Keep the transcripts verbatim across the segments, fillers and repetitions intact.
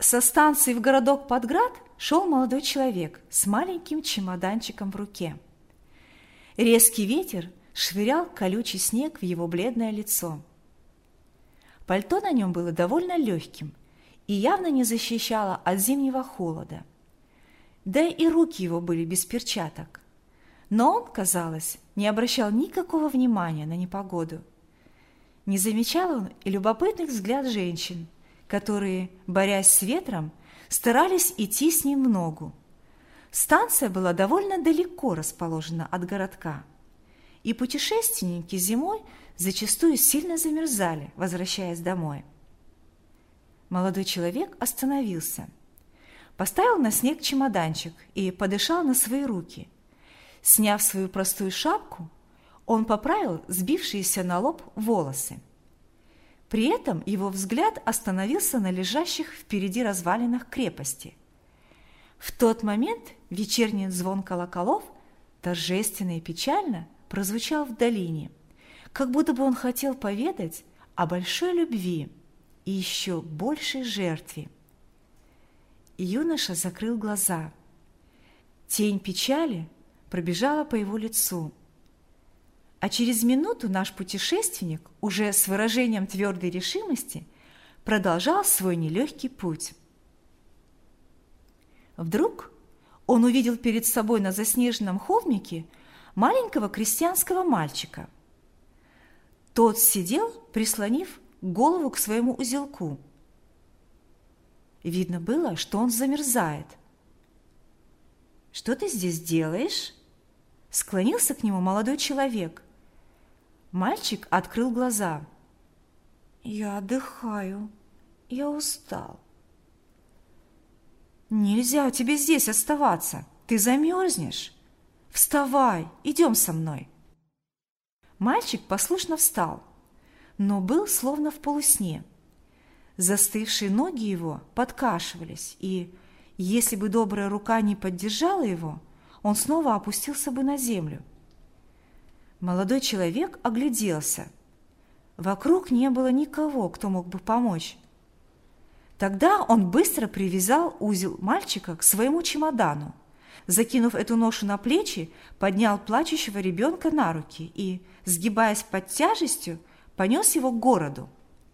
Со станции в городок под град шел молодой человек с маленьким чемоданчиком в руке. Резкий ветер швырял колючий снег в его бледное лицо. Пальто на нем было довольно легким и явно не защищало от зимнего холода. Да и руки его были без перчаток. Но он, казалось, не обращал никакого внимания на непогоду. Не замечал он и любопытных взгляд женщин, которые, борясь с ветром, старались идти с ним в ногу. Станция была довольно далеко расположена от городка, и путешественники зимой зачастую сильно замерзали, возвращаясь домой. Молодой человек остановился, поставил на снег чемоданчик и подышал на свои руки. Сняв свою простую шапку, он поправил сбившиеся на лоб волосы. При этом его взгляд остановился на лежащих впереди развалинах крепости. В тот момент вечерний звон колоколов торжественно и печально прозвучал в долине, как будто бы он хотел поведать о большой любви и еще большей жертве. Юноша закрыл глаза. Тень печали пробежала по его лицу. А через минуту наш путешественник, уже с выражением твердой решимости, продолжал свой нелегкий путь. Вдруг он увидел перед собой на заснеженном холмике маленького крестьянского мальчика. Тот сидел, прислонив голову к своему узелку. Видно было, что он замерзает. «Что ты здесь делаешь?» – склонился к нему молодой человек. Мальчик открыл глаза. «Я отдыхаю, я устал». «Нельзя тебе здесь оставаться, ты замерзнешь. Вставай, идем со мной». Мальчик послушно встал, но был словно в полусне. Застывшие ноги его подкашивались, и, если бы добрая рука не поддержала его, он снова опустился бы на землю. Молодой человек огляделся. Вокруг не было никого, кто мог бы помочь. Тогда он быстро привязал узел мальчика к своему чемодану. Закинув эту ношу на плечи, поднял плачущего ребенка на руки и, сгибаясь под тяжестью, понес его к городу.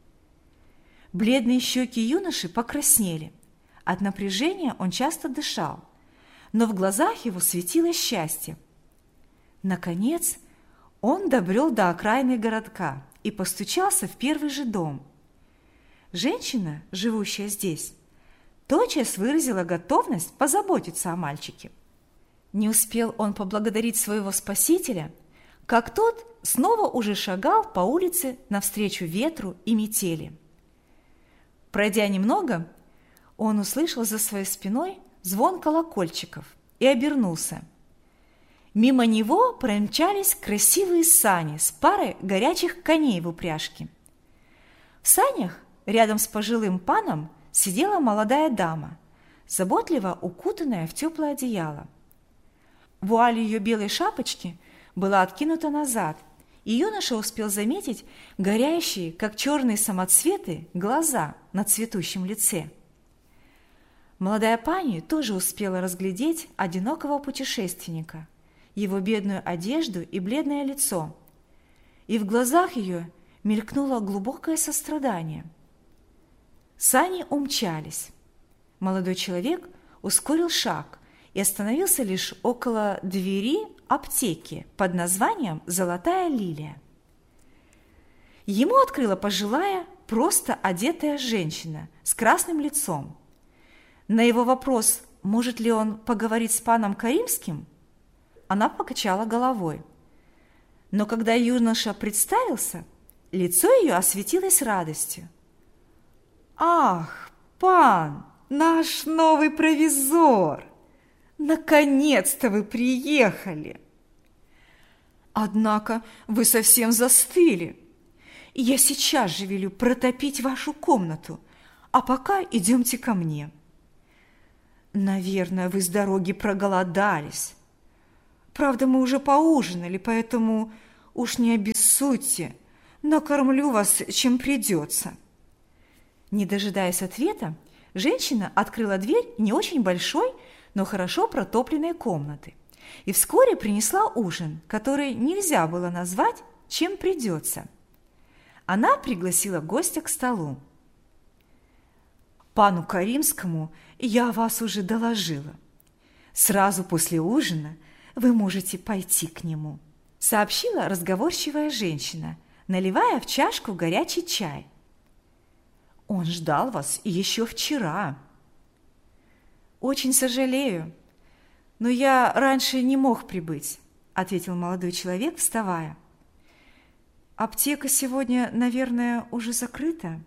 Бледные щеки юноши покраснели. От напряжения он часто дышал, но в глазах его светилось счастье. Наконец, он добрел до окраины городка и постучался в первый же дом. Женщина, живущая здесь, тотчас выразила готовность позаботиться о мальчике. Не успел он поблагодарить своего спасителя, как тот снова уже шагал по улице навстречу ветру и метели. Пройдя немного, он услышал за своей спиной звон колокольчиков и обернулся. Мимо него промчались красивые сани с парой горячих коней в упряжке. В санях рядом с пожилым паном сидела молодая дама, заботливо укутанная в теплое одеяло. Вуаль ее белой шапочки была откинута назад, и юноша успел заметить горящие, как черные самоцветы, глаза на цветущем лице. Молодая пани тоже успела разглядеть одинокого путешественника, его бедную одежду и бледное лицо, и в глазах ее мелькнуло глубокое сострадание. Сани умчались. Молодой человек ускорил шаг и остановился лишь около двери аптеки под названием «Золотая лилия». Ему открыла пожилая, просто одетая женщина с красным лицом. На его вопрос, может ли он поговорить с паном Каримским, она покачала головой. Но когда юноша представился, лицо ее осветилось радостью. «Ах, пан, наш новый провизор! Наконец-то вы приехали!» «Однако вы совсем застыли. Я сейчас же велю протопить вашу комнату, а пока идемте ко мне. Наверное, вы с дороги проголодались. Правда, мы уже поужинали, поэтому уж не обессудьте, накормлю вас, чем придется». Не дожидаясь ответа, Женщина открыла дверь не очень большой, но хорошо протопленной комнаты и вскоре принесла ужин, который нельзя было назвать, чем придется. Она пригласила гостя к столу. «Пану Каримскому я о вас уже доложила. Сразу после ужина вы можете пойти к нему», сообщила разговорчивая женщина, наливая в чашку горячий чай. «Он ждал вас еще вчера». «Очень сожалею, но я раньше не мог прибыть», ответил молодой человек, вставая. «Аптека сегодня, наверное, уже закрыта?»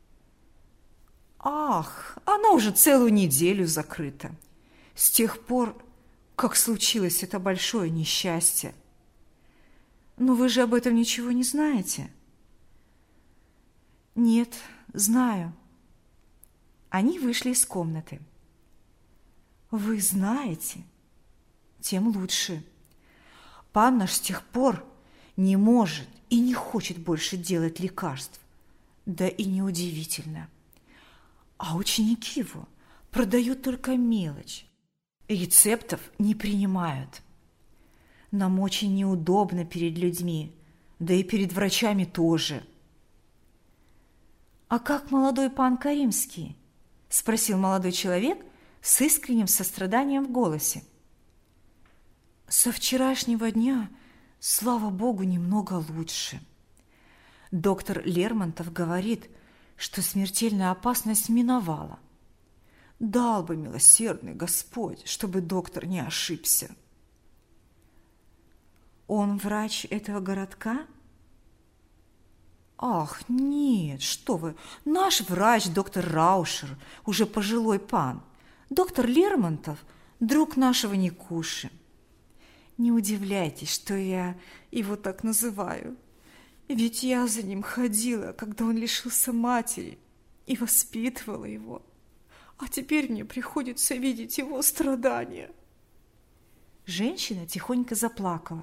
«Ах, она уже целую неделю закрыта, с тех пор, как случилось это большое несчастье». «Но вы же об этом ничего не знаете?» «Нет, знаю». Они вышли из комнаты. «Вы знаете? Тем лучше. Пан наш с тех пор не может и не хочет больше делать лекарств. Да и неудивительно. А ученики его продают только мелочь. Рецептов не принимают. Нам очень неудобно перед людьми, да и перед врачами тоже». «А как молодой пан Каримский?» – спросил молодой человек с искренним состраданием в голосе. «Со вчерашнего дня, слава богу, немного лучше. Доктор Лермонтов говорит, что смертельная опасность миновала. Дал бы милосердный Господь, чтобы доктор не ошибся». «Он врач этого городка?» «Ах, нет, что вы, наш врач, доктор Раушер, уже пожилой пан. Доктор Лермонтов – друг нашего Никуши. Не удивляйтесь, что я его так называю, ведь я за ним ходила, когда он лишился матери, и воспитывала его, а теперь мне приходится видеть его страдания». Женщина тихонько заплакала.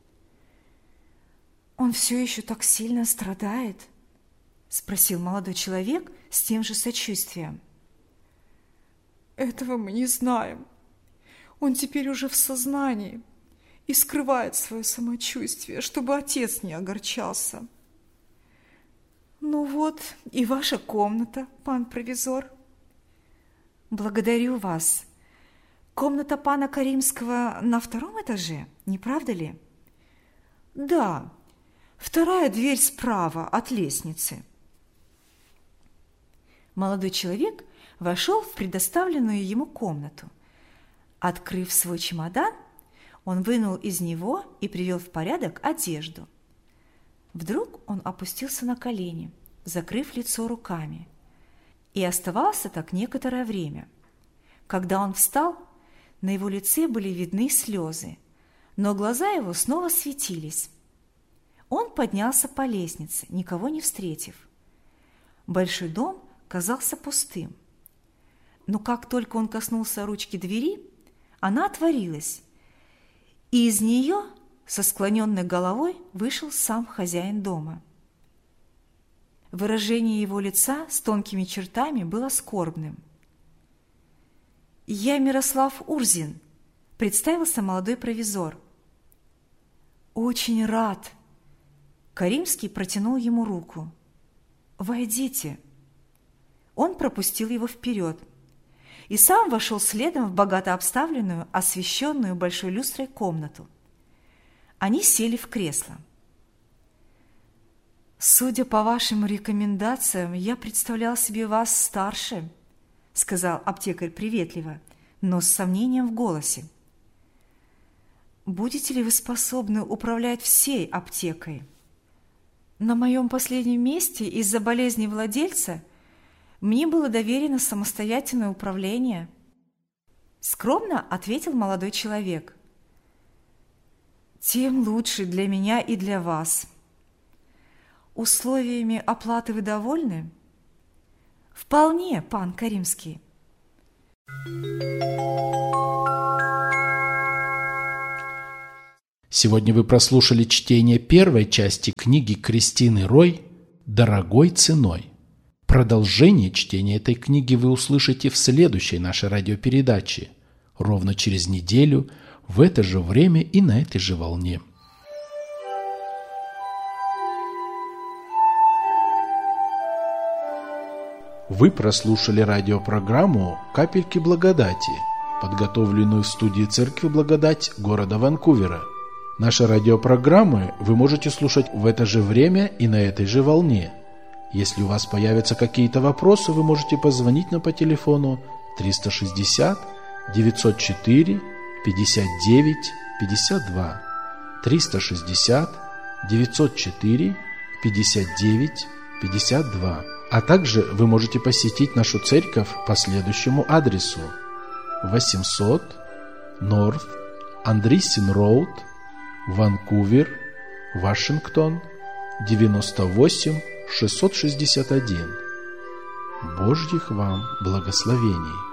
«Он все еще так сильно страдает?» – спросил молодой человек с тем же сочувствием. «Этого мы не знаем. Он теперь уже в сознании и скрывает свое самочувствие, чтобы отец не огорчался». «Ну вот и ваша комната, пан провизор». «Благодарю вас. Комната пана Каримского на втором этаже, не правда ли?» «Да. Вторая дверь справа от лестницы». Молодой человек вошел в предоставленную ему комнату. Открыв свой чемодан, он вынул из него и привел в порядок одежду. Вдруг он опустился на колени, закрыв лицо руками, и оставался так некоторое время. Когда он встал, на его лице были видны слезы, но глаза его снова светились. Он поднялся по лестнице, никого не встретив. Большой дом казался пустым. Но как только он коснулся ручки двери, она отворилась, и из нее со склоненной головой вышел сам хозяин дома. Выражение его лица с тонкими чертами было скорбным. «Я Мирослав Урзин», – представился молодой провизор. «Очень рад». Каримский протянул ему руку. «Войдите». Он пропустил его вперед и сам вошел следом в богато обставленную, освещенную большой люстрой комнату. Они сели в кресло. «Судя по вашим рекомендациям, я представлял себе вас старше», – сказал аптекарь приветливо, но с сомнением в голосе. «Будете ли вы способны управлять всей аптекой?» «На моем последнем месте из-за болезни владельца мне было доверено самостоятельное управление», – скромно ответил молодой человек. «Тем лучше для меня и для вас. Условиями оплаты вы довольны?» «Вполне, пан Каримский». Сегодня вы прослушали чтение первой части книги Кристины Рой «Дорогой ценой». Продолжение чтения этой книги вы услышите в следующей нашей радиопередаче, ровно через неделю, в это же время и на этой же волне. Вы прослушали радиопрограмму «Капельки благодати», подготовленную в студии Церкви Благодать города Ванкувера. Наши радиопрограммы вы можете слушать в это же время и на этой же волне. Если у вас появятся какие-то вопросы, вы можете позвонить нам по телефону триста шестьдесят девятьсот четыре пятьдесят девять пятьдесят два, триста шестьдесят девятьсот четыре пятьдесят девять пятьдесят два. А также вы можете посетить нашу церковь по следующему адресу: восемьсот North Andreessen Road, Ванкувер, Вашингтон, девяносто восемь шестьсот шестьдесят один. Божьих вам благословений!